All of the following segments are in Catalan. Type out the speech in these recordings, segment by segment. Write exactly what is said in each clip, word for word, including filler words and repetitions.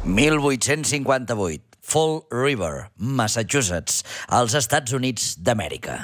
mil vuit-cents cinquanta-vuit. Fall River, Massachusetts, als Estats Units d'Amèrica.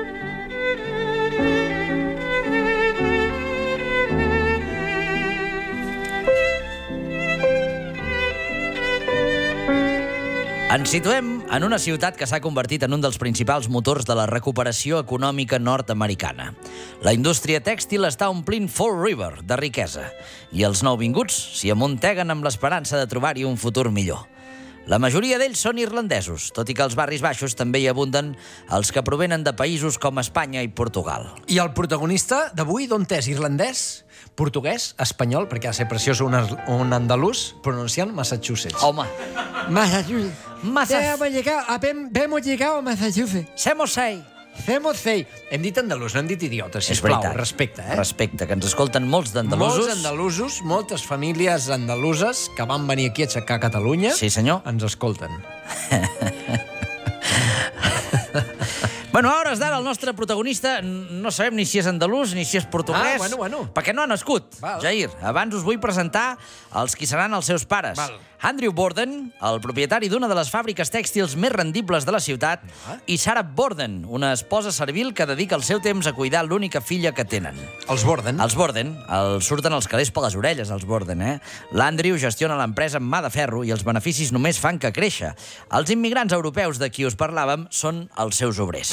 Ens situem en una ciutat que s'ha convertit en un dels principals motors de la recuperació econòmica nord-americana. La indústria tèxtil està omplint Fall River de riquesa i els nouvinguts s'hi amunteguen amb l'esperança de trobar-hi un futur millor. La majoria d'ells són irlandesos, tot i que als barris baixos també hi abunden els que provenen de països com Espanya i Portugal. I el protagonista d'avui d'on és? Irlandès? Portuguès? Espanyol? Perquè ha de ser preciós un, un andalús pronunciant Massachusetts. Home, Massachusetts. Massa- Hemos llegado, hemos llegado a Massachusetts. semos sei. Hemos sei. Hem dit andalús, no hem dit idiotes, És sisplau. veritat. Respecte, eh? Respecte, que ens escolten molts d'andalusos. Molts andalusos, moltes famílies andaluses que van venir aquí a aixecar Catalunya. Sí, senyor. Ens escolten. Bueno, a hores d'ara el nostre protagonista no sabem ni si és andalús ni si és portuguès, Ah, bueno, bueno. perquè no ha nascut. Val. Jair, abans us vull presentar els qui seran els seus pares. Val. Andrew Borden, el propietari d'una de les fàbriques tèxtils més rendibles de la ciutat, Ah. i Sarah Borden, una esposa servil que dedica el seu temps a cuidar l'única filla que tenen. Els Borden. Els Borden, els surten els calés per les orelles, els Borden, eh? L'Andrew gestiona l'empresa amb mà de ferro i els beneficis només fan que créixer. Els immigrants europeus de qui us parlàvem són els seus obrers.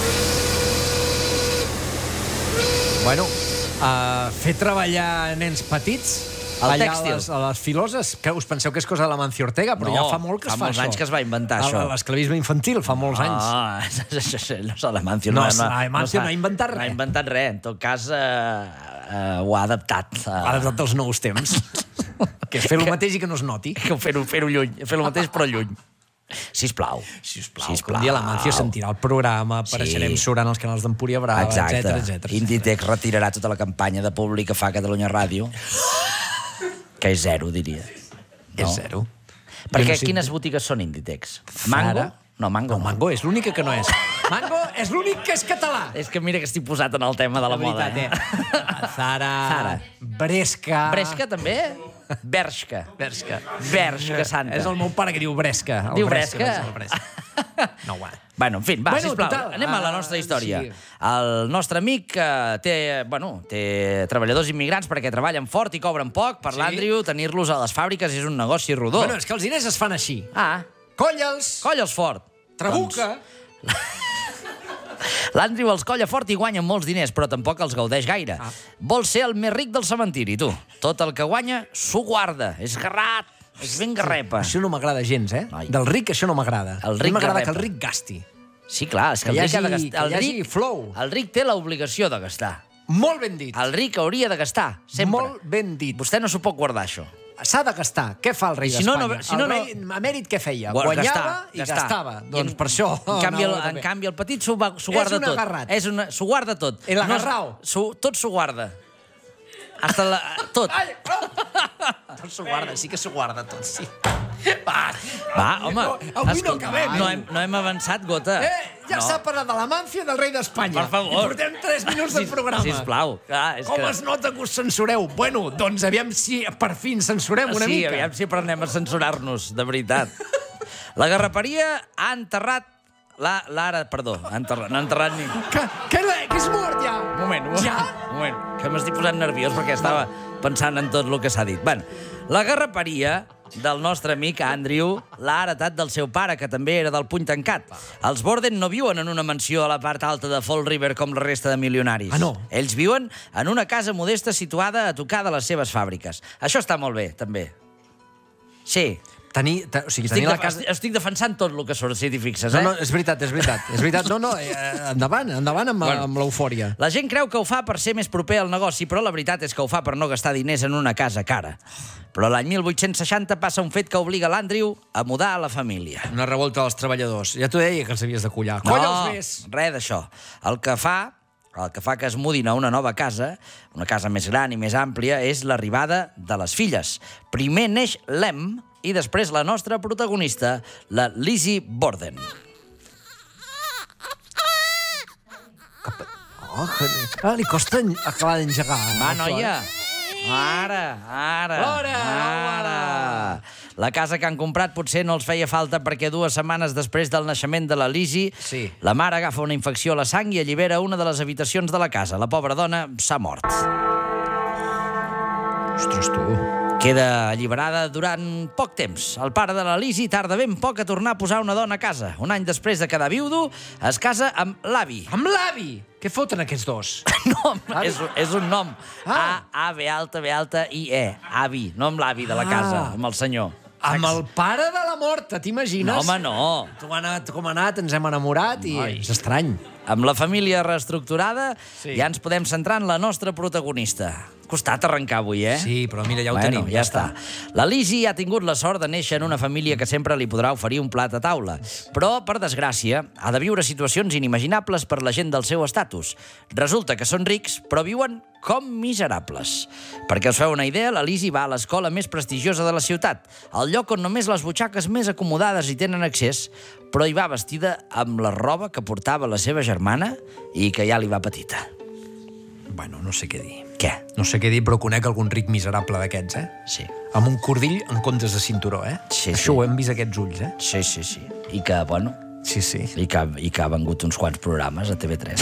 Bueno, uh, fer treballar nens petits... El allà tèxtil. A les, a les filoses, que us penseu que és cosa de l'Amancio Ortega, però No, ja fa molt que es fa fa molts això. anys que es va inventar, El- això. L'esclavisme infantil, fa molts anys. Ah, no sé, l'Amancio No, no, l'Amancio no ha inventat No ha res. inventat res, en tot cas eh, eh, ho ha adaptat. Eh, Ha adaptat els nous temps. Que és fer el mateix i que no es noti. que Fer-ho fer lluny, fer el mateix però lluny. Sisplau. Sisplau, que un dia l'Amancio sentirà el programa, apareixerem Sí. surant als canals d'Empúria Brava, Exacte. etcètera, etcètera. Inditex retirarà tota la campanya de públic que fa Catalunya Ràdio, que és zero, diria. És zero. Perquè Jo no sé- quines botigues són Inditex? Zara. Mango? No, Mango No, Mango és l'única que no és. Mango és l'únic que és català. És que mira que estic posat en el tema de la, De moda. veritat, eh? Zara, Zara. Bresca... Bresca, també? Bershka. Bresca. Bershka Santa. És el meu pare que diu Bresca. El Diu Bresca? Bresca? El Bresca. No, va. Bueno, en fi, va, Bueno, sisplau, total, anem a la ah, nostra història. sí. El nostre amic eh, té, bueno, té treballadors immigrants perquè treballen fort i cobren poc. Per Sí. l'Andrew, tenir-los a les fàbriques és un negoci rodó. Bueno, és que els diners es fan així. Ah, Colla'ls, colla'ls fort. trabuca... L'Andrew els colla fort i guanya molts diners, però tampoc els gaudeix gaire. Ah. Vol ser el més ric del cementiri, tu. Tot el que guanya s'ho guarda. És garrat, és ben garrepa. Això no m'agrada gens, eh? Ai. Del ric això no m'agrada. El A mi ric m'agrada que garrepa. el ric gasti. Sí, clar, és que, Que el hi ric ha de hagi- gastar. El que hi hagi ric, flow. el ric té l'obligació de gastar. Molt ben dit. El ric hauria de gastar, sempre. Molt ben dit. Vostè no s'ho pot guardar, això. S'ha de gastar. Què fa el rei Si no, d'Espanya? no- si no, el no- rei emèrit què feia? Guar- Guanyava gastar, i gastar. gastava. I Doncs en- per això... En canvi, el, anava en bé. canvi, el petit s'ho va- s'ho És guarda un tot. agarrat. És una, s'ho guarda tot. El agarrao. s'ho- tot s'ho guarda. Hasta la, tot. Ai, oh! Tot s'ho guarda, sí que s'ho guarda tot, sí. Va, Va, home. No, avui no escolta, acabem. No hem, no hem avançat, Gota. Eh, ja no. s'ha parlat de l'Amancio i del rei d'Espanya. Per favor. I portem tres minuts del programa. Sisplau. Clar, és Com que... es nota que us censureu? Bueno, doncs aviam si per fi ens censurem una sí, mica. aviam si aprenem a censurar-nos, de veritat. La garraperia ha enterrat... La, L'ara, perdó, ha enterrat, no ha enterrat ni... Que, que, que és mort ja. Un moment, un moment. Ja? Un moment, que m'estic posant nerviós perquè estava pensant en tot el que s'ha dit. Bueno, la garraperia del nostre amic Andrew l'ha heretat del seu pare, que també era del puny tancat. Els Borden no viuen en una mansió a la part alta de Fall River com la resta de milionaris. Ah, no? Ells viuen en una casa modesta situada a tocar de les seves fàbriques. Això està molt bé, també. Sí. Tenir, te, o sigui, Estic, tenir la de, casa... estic defensant tot el que surt, si t'hi fixes, No, eh? no, és veritat, és veritat. És veritat. No, no, eh, endavant, endavant amb, Bueno. amb l'eufòria. La gent creu que ho fa per ser més proper al negoci, però la veritat és que ho fa per no gastar diners en una casa cara. Però l'any mil vuit-cents seixanta passa un fet que obliga l'Andrew a mudar a la família. Una revolta dels treballadors. Ja t'ho deia que els havies de collar. Colla els més! res d'això. El que fa... El que fa que es mudin a una nova casa, una casa més gran i més àmplia, és l'arribada de les filles. Primer neix l'Em i després la nostra protagonista, la Lizzie Borden. Oh, que... ah, li costa en- acabar d'engegar. Va, noia. Ara, ara, Ara, ara. La casa que han comprat potser no els feia falta perquè dues setmanes després del naixement de la Lizzie, Sí. la mare agafa una infecció a la sang i allibera una de les habitacions de la casa. La pobra dona s'ha mort. Ostres, tu. Queda alliberada durant poc temps. El pare de la Lizzie tarda ben poc a tornar a posar una dona a casa. Un any després de quedar viudo, es casa amb l'avi. Amb l'avi! Què foten aquests dos? No, és, és un nom. Ah. A, A, B alta, B alta, I, E. Avi, no amb l'avi de la Ah. casa, amb el senyor. Amb el pare de la morta, t'imagines? No, home, no. Tu ha anat com ha anat, ens hem enamorat i Noi. és estrany. Amb la família reestructurada, Sí. ja ens podem centrar en la nostra protagonista. Costat arrencar avui, eh? Sí, però mira, ja ho Bueno, tenim. ja està. La Lizzie ha tingut la sort de néixer en una família que sempre li podrà oferir un plat a taula. Però, per desgràcia, ha de viure situacions inimaginables per la gent del seu estatus. Resulta que són rics, però viuen com miserables. Perquè us feu una idea, la Lizzie va a l'escola més prestigiosa de la ciutat, al lloc on només les butxaques més acomodades hi tenen accés, però hi va vestida amb la roba que portava la seva germana i que ja li va petita. Bueno, no sé què dir. Què? No sé què dir, però conec algun ric miserable d'aquests, eh? Sí. Amb un cordill en comptes de cinturó, eh? Sí, Això sí. ho hem vist aquests ulls, eh? Sí, sí, sí. I que, bueno, Sí, sí. i que, i que ha vengut uns quants programes a T V tres.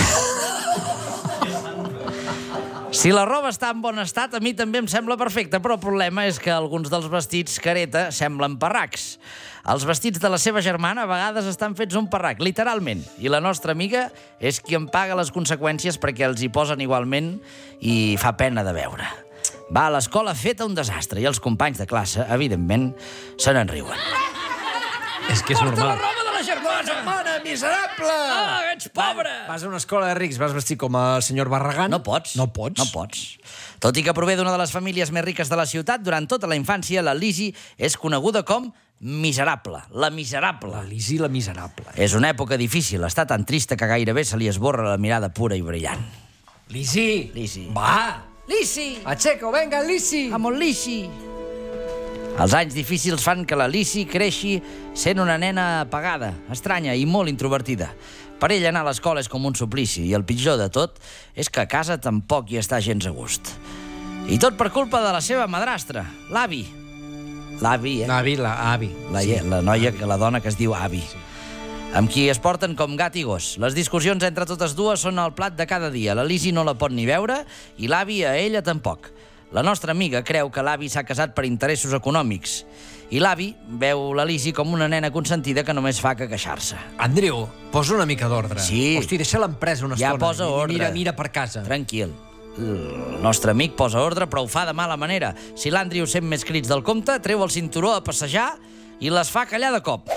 Si la roba està en bon estat, a mi també em sembla perfecta, però el problema és que alguns dels vestits careta semblen parracs. Els vestits de la seva germana a vegades estan fets un parrac, literalment. I la nostra amiga és qui en paga les conseqüències perquè els hi posen igualment i fa pena de veure. Va a l'escola feta un desastre i els companys de classe, evidentment, se n'en riuen. És que és normal. roba de la germana! Germana, miserable! Ah, ets pobre! Vas a una escola de rics, vas vestir com el senyor Barragán? No pots. No pots? No pots. Tot i que prové d'una de les famílies més riques de la ciutat, durant tota la infància, la Lizzie és coneguda com miserable. La miserable. La Lizzie, la miserable. És una època difícil. Està tan trista que gairebé se li esborra la mirada pura i brillant. Lizzie! Lizzie. Va! Lizzie! Aixeco, venga, Lizzie! Vamos, Lizzie! Els anys difícils fan que la Lizzie creixi sent una nena apagada, estranya i molt introvertida. Per ella anar a l'escola és com un suplici i el pitjor de tot és que a casa tampoc hi està gens a gust. I tot per culpa de la seva madrastra, l'avi. L'avi, eh? L'avi, la avi. La, Sí. la noia, que la dona que es diu avi. Amb qui es porten com gat i gos. Les discussions entre totes dues són el plat de cada dia. La Lizzie no la pot ni veure i l'avi a ella tampoc. La nostra amiga creu que l'avi s'ha casat per interessos econòmics i l'avi veu la Lizzie com una nena consentida que només fa que queixar-se. Andreu, posa una mica d'ordre. Sí. Hosti, deixa l'empresa una Ja estona. posa i ordre. Mira, mira per casa. Tranquil. El nostre amic posa ordre, però ho fa de mala manera. Si l'Andrew sent més crits del compte, treu el cinturó a passejar i les fa callar de cop.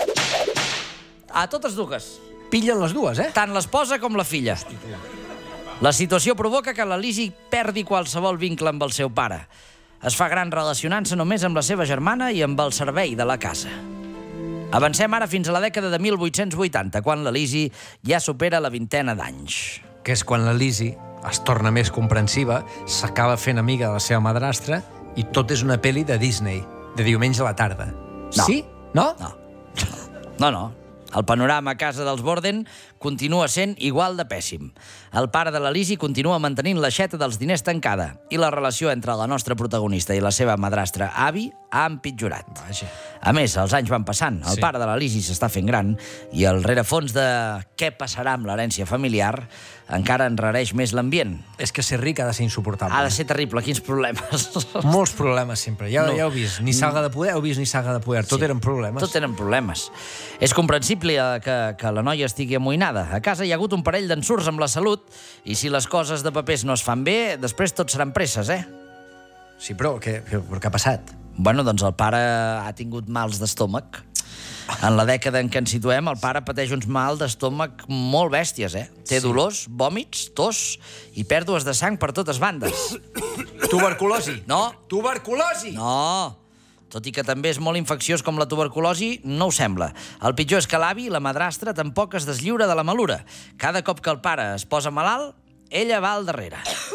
A totes dues. Pillen les dues, eh? Tant l'esposa com la filla. La situació provoca que la Lizzie perdi qualsevol vincle amb el seu pare. Es fa gran relacionant-se només amb la seva germana i amb el servei de la casa. Avancem ara fins a la dècada de mil vuit-cents vuitanta, quan la Lizzie ja supera la vintena d'anys. Que és quan la Lizzie es torna més comprensiva, s'acaba fent amiga de la seva madrastra i tot és una pel·li de Disney, de diumenge a la tarda. No. Sí? No? No. No, no. El panorama a casa dels Borden continua sent igual de pèssim. El pare de la Lizzie continua mantenint l'aixeta dels diners tancada i la relació entre la nostra protagonista i la seva madrastra avi ha empitjorat. Vaja. A més, els anys van passant, el Sí. pare de la Lizzie s'està fent gran i el rerefons de què passarà amb l'herència familiar encara enrareix més l'ambient. És que ser ric ha de ser insuportable. Ha de ser terrible, quins problemes. Molts problemes sempre, ja, No. ja heu vist. Ni saga de poder, heu vist ni saga de poder. Tot Sí. eren problemes. Tot eren problemes. És comprensible que, que la noia estigui amoïnada. A casa hi ha hagut un parell d'ensurts amb la salut i si les coses de papers no es fan bé, després tot seran presses, eh? Sí, però què, què, però què ha passat? Bueno, doncs el pare ha tingut mals d'estómac. En la dècada en què ens situem, el pare pateix uns mal d'estómac molt bèsties, eh? Té Sí. dolors, vòmits, tos i pèrdues de sang per totes bandes. Tuberculosi. No. Tuberculosi! No. Tot i que també és molt infecciós com la tuberculosi, no ho sembla. El pitjor és que l'avi, la madrastra, tampoc es deslliura de la malura. Cada cop que el pare es posa malalt, ella va al darrere.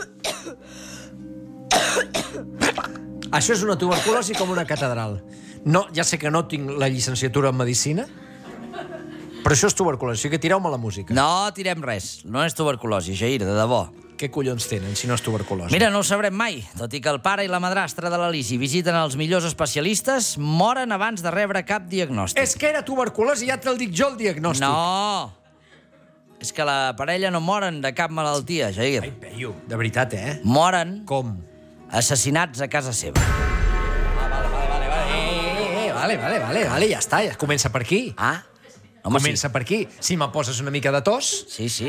Això és una tuberculosi com una catedral. No, ja sé que no tinc la llicenciatura en Medicina, però això és tuberculosi, o sigui que tireu-me la música. No tirem res. No és tuberculosi, Jair, de debò. Què collons tenen, si no és tuberculosi? Mira, no ho sabrem mai. Tot i que el pare i la madrastra de la Lizzie visiten els millors especialistes, moren abans de rebre cap diagnòstic. És que era tuberculosi, ja te'l dic jo, el diagnòstic. No! És que la parella no moren de cap malaltia, Jair. Ai, Peyu, de veritat, eh? Moren Com? assassinats a casa seva. Vale, vale, vale, vale. Eh, eh, vale, vale, vale, vale, ja està, ja comença per aquí. Ah? Home, Comença sí. per aquí. Si me poses una mica de tos... Sí, sí.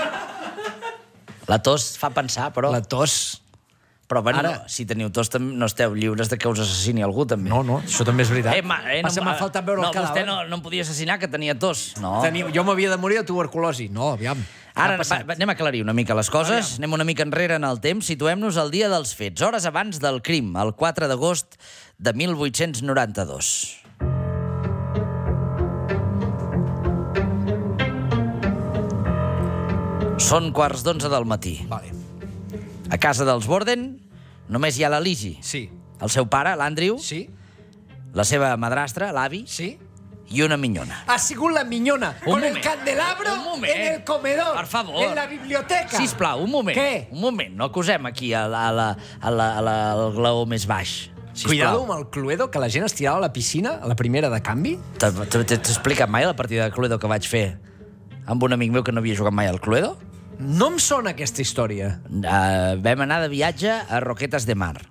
La tos fa pensar, però... La tos... Però, bueno, Ara- no, si teniu tos, tam- no esteu lliures de que us assassini algú, també. No, no, això també és veritat. Eh, ma, eh, no, Passa, m'ha faltat veure no, el cadàver. Vostè no, no em podia assassinar, que tenia tos. No. Tenia, jo m'havia de morir de tuberculosi. No, aviam. Ara va, va, anem a aclarir una mica les coses. Anem una mica enrere en el temps. Situem-nos al dia dels fets, hores abans del crim, el quatre d'agost de mil vuit-cents noranta-dos. Són quarts d'onze del matí. Vale. A casa dels Borden només hi ha la Lizzie, Sí. el seu pare, l'Andrew, Sí? la seva madrastra, l'avi, Sí? i una minyona. Ha sigut la minyona, Un con el moment. candelabro Un moment. en el comedor, Per favor. en la biblioteca. Sisplau, un moment. Què? Un moment, no acusem aquí a la, a la, a la, a la, al glaó més baix. Sisplau. Cuidado amb el Cluedo, que la gent es tirava a la piscina, a la primera de canvi. T'he t'he explicat mai la partida de Cluedo que vaig fer amb un amic meu que no havia jugat mai al Cluedo? No em sona aquesta història. Uh, vam anar de viatge a Roquetes de Mar.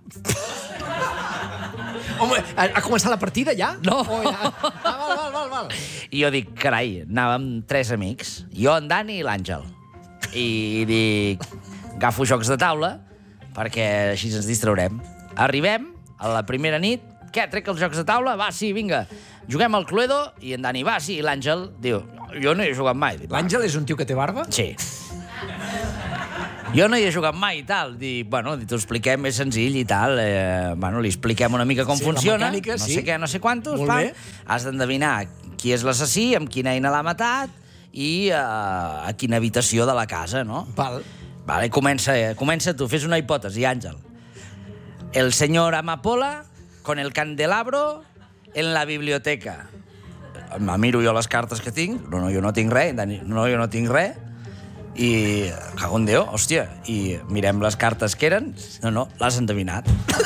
Home, ha, ha començat la partida ja? No. Oh, ja. Ah, val, val, val, val. I jo dic, carai, anàvem tres amics, jo, en Dani i l'Àngel. I dic, agafo jocs de taula, perquè així ens distraurem. Arribem a la primera nit, què, trec els jocs de taula? Va, sí, vinga, juguem al Cluedo, i en Dani va, sí, i l'Àngel diu, jo no hi he jugat mai. Dic, "Va." L'Àngel és un tio que té barba? Sí. Jo no hi he jugat mai i tal. Dic, bueno, t'ho expliquem, és senzill i tal. Eh, bueno, li expliquem una mica com Sí, la funciona. mecànica, no sí. sé què, no sé quantos. Molt pam. bé. Has d'endevinar qui és l'assassí, amb quina eina l'ha matat i eh, a quina habitació de la casa, no? Val. Vale, comença, eh, comença tu, fes una hipòtesi, Àngel. El senyor Amapola con el candelabro en la biblioteca. Me miro jo les cartes que tinc. No, no, jo no tinc res. Dani, no, jo no tinc res. I, cago en Déu, hòstia, i mirem les cartes que eren. No, no, l'has endevinat.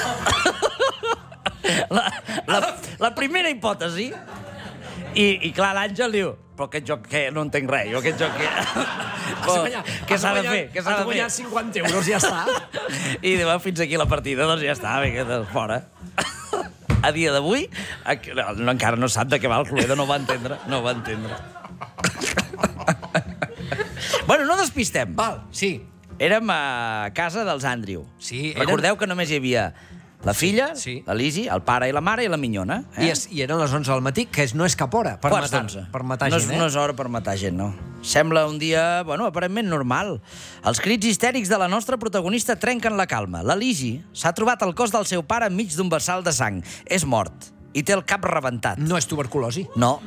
la, la, la primera hipòtesi. I, i clar, l'Àngel diu, però aquest joc, què? No entenc res, jo aquest joc, què? Però, què s'ha de fer? Què s'ha de Has fer? guanyat cinquanta euros, ja està. I diu, fins aquí la partida, doncs ja està, vinga, fora. A dia d'avui, no, encara no sap de què va el Cluedo, no ho va entendre, no ho va entendre. Bueno, no despistem. Val, sí. Érem a casa dels Andrew. Sí, eren- Recordeu que només hi havia la filla, Sí. la Lizzie, el pare i la mare i la minyona. Eh? I, es, I eren les onze del matí, que és, no és cap hora per Quarts matar, d'onze. per matar no gent, és, eh? No és hora per matar gent, no. Sembla un dia, bueno, aparentment normal. Els crits histèrics de la nostra protagonista trenquen la calma. La Lizzie s'ha trobat el cos del seu pare enmig d'un vessal de sang. És mort i té el cap rebentat. No és tuberculosi. No.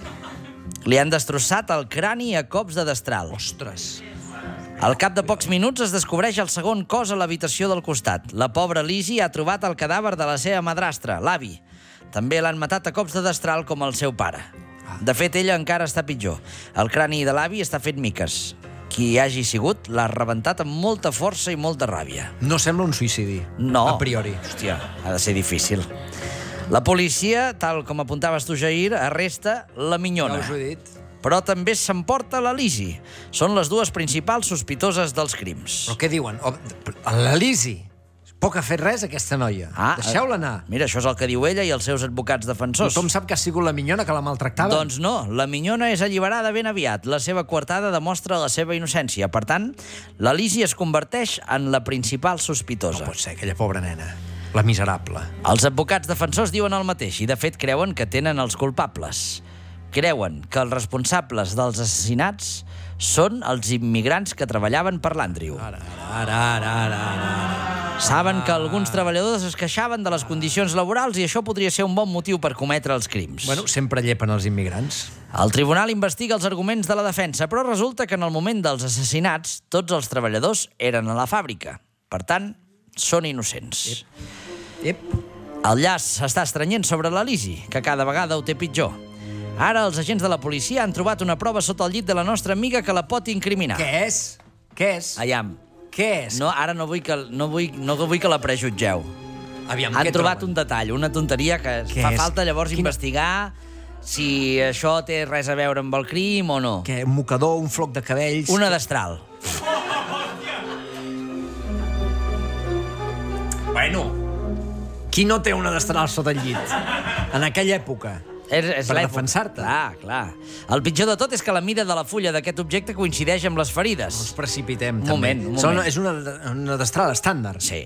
Li han destrossat el crani a cops de destral. Ostres. Al cap de pocs minuts es descobreix el segon cos a l'habitació del costat. La pobra Lizzie ha trobat el cadàver de la seva madrastra, l'avi. També l'han matat a cops de destral com el seu pare. De fet, ella encara està pitjor. El crani de l'avi està fet miques. Qui hi hagi sigut l'ha rebentat amb molta força i molta ràbia. No sembla un suïcidi. No. A priori. Hòstia, ha de ser difícil. La policia, tal com apuntaves tu, Jair, arresta la minyona. Ja us ho he dit. Però també s'emporta la Lizzie. Són les dues principals sospitoses dels crims. Però què diuen? Oh, la Lizzie. Poc ha fet res, aquesta noia. Ah, Deixeu-la anar. Mira, això és el que diu ella i els seus advocats defensors. Tothom sap que ha sigut la minyona que la maltractava? Doncs no, la minyona és alliberada ben aviat. La seva coartada demostra la seva innocència. Per tant, la Lizzie es converteix en la principal sospitosa. No pot ser, aquella pobra nena. La miserable. Els advocats defensors diuen el mateix i, de fet, creuen que tenen els culpables. Creuen que els responsables dels assassinats són els immigrants que treballaven per l'Andrew. Ara, ara, ara, ara, ara. Saben que alguns treballadors es queixaven de les condicions laborals i això podria ser un bon motiu per cometre els crims. Bueno, sempre llepen els immigrants. El tribunal investiga els arguments de la defensa, però resulta que en el moment dels assassinats tots els treballadors eren a la fàbrica. Per tant, són innocents. Ep. El llaç s'està estrenyent sobre la Lizzie, que cada vegada ho té pitjor. Ara els agents de la policia han trobat una prova sota el llit de la nostra amiga que la pot incriminar. Què és? Què és? Aiam, Què és? No, ara no vull que, no vull, no vull que la prejutgeu. Aviam, Han què trobat troben? un detall, una tonteria que Què fa és? falta llavors Quina- investigar si això té res a veure amb el crim o no. Què, un mocador, un floc de cabells... Una destral. Bueno, qui no té una destral sota el llit? En aquella època. És, és Per l'època. defensar-te. Clar, clar. El pitjor de tot és que la mida de la fulla d'aquest objecte coincideix amb les ferides. Ens precipitem, Un també. moment, un Són, moment. és una, una destral estàndard. Sí.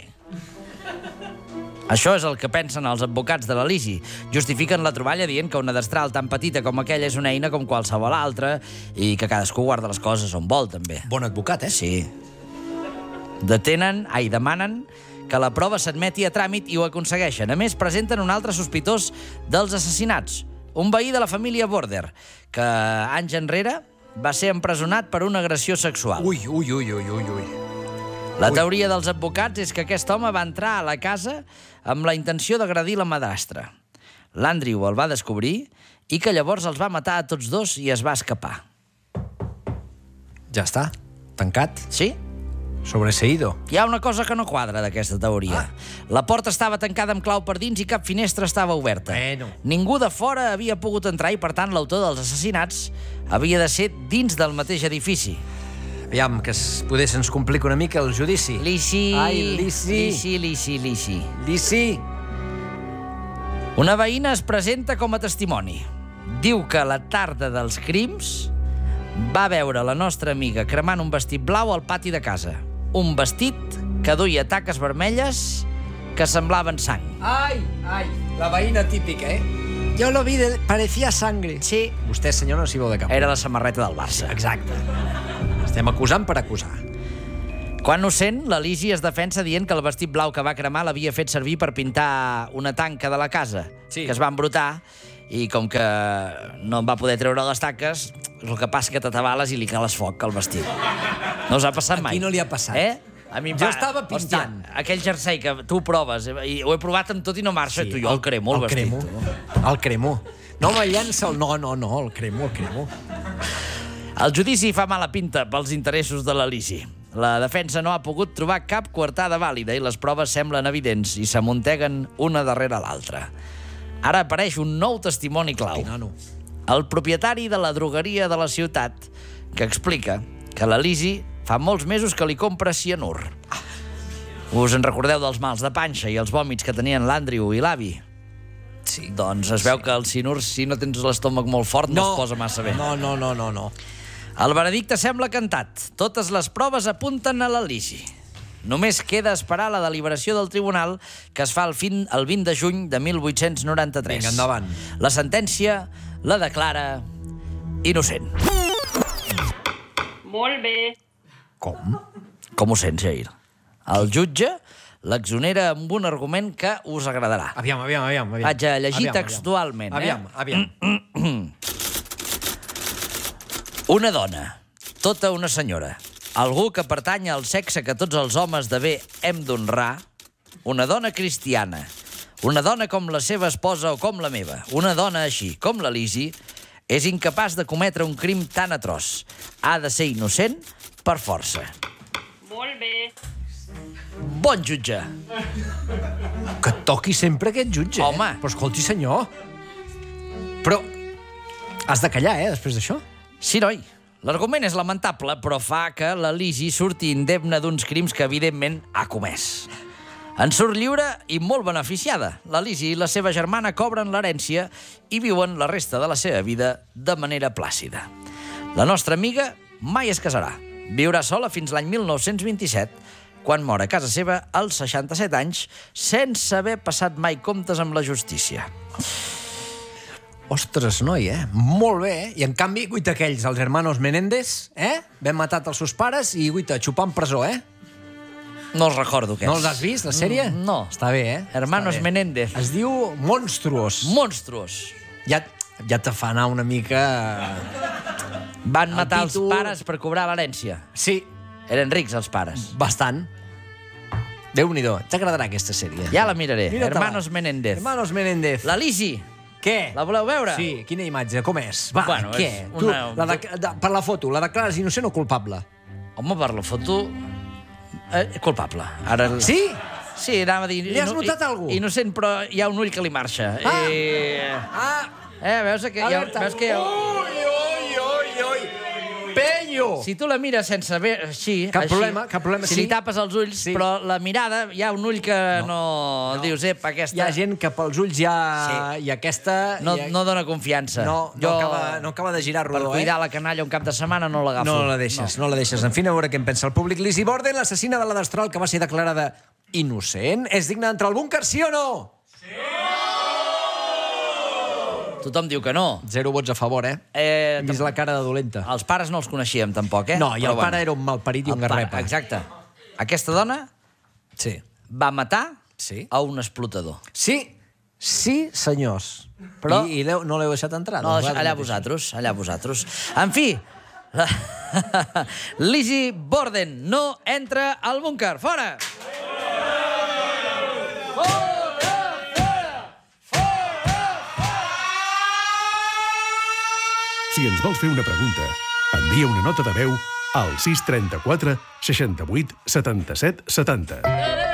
Això és el que pensen els advocats de la Lisi. Justifiquen la troballa dient que una destral tan petita com aquella és una eina com qualsevol altra i que cadascú guarda les coses on vol, també. Bon advocat, eh? Sí. Detenen, ai, demanen que la prova s'admeti a tràmit i ho aconsegueixen. A més, presenten un altre sospitós dels assassinats, un veí de la família Border, que anys enrere va ser empresonat per una agressió sexual. Ui, ui, ui, ui, ui, ui. La Ui. teoria dels advocats és que aquest home va entrar a la casa amb la intenció d'agredir la madrastra. L'Andrew el va descobrir i que llavors els va matar a tots dos i es va escapar. Ja està. Tancat. Sí? Sobreseído. Hi ha una cosa que no quadra d'aquesta teoria. Ah. La porta estava tancada amb clau per dins i cap finestra estava oberta. Bueno. Ningú de fora havia pogut entrar i, per tant, l'autor dels assassinats havia de ser dins del mateix edifici. Aviam, que es, poder se'ns complica una mica el judici. Lici... Ai, Lici. Lici, lici, lici. Lici. Una veïna es presenta com a testimoni. Diu que la tarda dels crims va veure la nostra amiga cremant un vestit blau al pati de casa. Un vestit que duia taques vermelles que semblaven sang. Ai, ai, la veïna típica, eh? Jo lo vi, de... parecía sangre. Sí, Vostè, senyor, no s'hi veu de cap. era la samarreta del Barça. Exacte. Estem acusant per acusar. Quan ho sent, la Lisi es defensa dient que el vestit blau que va cremar l'havia fet servir per pintar una tanca de la casa, Sí. que es va embrutar, i com que no en va poder treure les taques, el que passa que t'atabales i li cales foc al vestit. No us ha passat A mai? qui no li ha passat? Eh? A mi em Jo va... estava pintant. Hòstia, aquell jersei que tu proves, eh, i ho he provat amb tot i no marxa, sí, tu, jo el cremo, el, el vestit. cremo. tu. El cremo. No me llença el... No, no, no, el cremo, el cremo. El judici fa mala pinta pels interessos de la Lisi. La defensa no ha pogut trobar cap coartada vàlida i les proves semblen evidents i s'amunteguen una darrere l'altra. Ara apareix un nou testimoni clau. Quin nano. El propietari de la drogueria de la ciutat, que explica que la Lisi fa molts mesos que li compra cianur. Us en recordeu dels mals de panxa i els vòmits que tenien l'Andrew i l'avi? Sí. Doncs es veu que el cianur, si no tens l'estómac molt fort, no, es posa massa bé. No, no, no, no, no. El veredicte sembla cantat. Totes les proves apunten a la Lisi. Només queda esperar la deliberació del tribunal que es fa el, fin, el vint de juny de mil vuit-cents noranta-tres. Vinga, endavant. La sentència la declara innocent. Molt bé. Com? Com ho sents, Jair? El jutge l'exonera amb un argument que us agradarà. Aviam, aviam, aviam. aviam. Vaig a llegir Aviam, textualment, aviam. eh? Aviam, aviam. Una dona, tota una senyora, algú que pertany al sexe que tots els homes de bé hem d'honrar, una dona cristiana, una dona com la seva esposa o com la meva, una dona així com la Lisi, és incapaç de cometre un crim tan atroç. Ha de ser innocent per força. Molt bé. Bon jutge. Que et toqui sempre aquest jutge, Home. eh? Però escolti, senyor... Però has de callar, eh, després d'això? Sí, noi. L'argument és lamentable, però fa que la Lisi surti indemne d'uns crims que, evidentment, ha comès. En surt lliure i molt beneficiada. La Lisi i la seva germana cobren l'herència i viuen la resta de la seva vida de manera plàcida. La nostra amiga mai es casarà. Viurà sola fins l'any mil nou-cents vint-i-set, quan mor a casa seva als seixanta-set anys, sense haver passat mai comptes amb la justícia. Ostres, noi, eh? Molt bé, eh? I en canvi, guita aquells, els hermanos Menéndez, eh? Ben matat els seus pares i, guita, xupar en presó, eh? No els recordo, aquests. No els has vist, la sèrie? Mm, no. Està bé, eh? Hermanos Està bé. Menéndez. Es diu Monstruos. Monstruos. Ja, ja te fa anar una mica... Van El matar títol- els pares per cobrar l'herència. Sí, Eren rics, els pares. bastant. Déu-n'hi-do, t'agradarà aquesta sèrie. Ja la miraré. Mira-te-la. Hermanos Menéndez. Hermanos Menéndez. La Lisi. Què? La voleu veure? Sí, quina imatge, com és? Va, Bueno, què? és Una... una- Tu, la de, de, per la foto, la declares innocent o culpable? Home, per la foto... Eh, culpable. Ara... Sí? Sí, anava a dir... Li has notat i- alguna cosa? Innocent, però hi ha un ull que li marxa. Ah! Eh, Ah! eh, veus que... Hi ha, Alerta. veus que hi ha... Ui, ui, ui, ui! Penyo! Si tu la mires sense ver així... Cap així, problema, cap problema, Si sí. li tapes els ulls, Sí. però la mirada, hi ha un ull que no... no. Dius, ep, aquesta... Hi ha gent que pels ulls hi ha... Sí. I aquesta... No, hi ha... no dona confiança. No, no, acaba, no acaba de girar Per rodó, cuidar eh? la canalla un cap de setmana no l'agafo. No la deixes, no. no la deixes. En fi, a veure què en pensa el públic. Lizzie Borden, l'assassina de la Destral, que va ser declarada innocent, és digna d'entrar al búnquer, sí o no? Tothom diu que no. Zero vots a favor, eh? Eh, Hem vist la cara de dolenta. Els pares no els coneixíem, tampoc, eh? No, i Però el pare era un malparit i un El pare, garrepa. Exacte. Aquesta dona Sí. va matar Sí. a un explotador. Sí, sí, senyors. Però- I, i l'heu- no l'heu deixat entrar? No, Doncs allà mateixos. vosaltres, allà vosaltres. En fi, la... Lizzie Borden no entra al búnquer. Fora! Si ens vols fer una pregunta, envia una nota de veu al sis trenta-quatre seixanta-vuit setanta-set setanta.